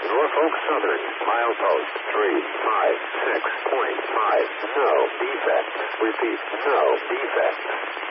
Norfolk Southern, milepost 356.5. No defects. Repeat, no defects.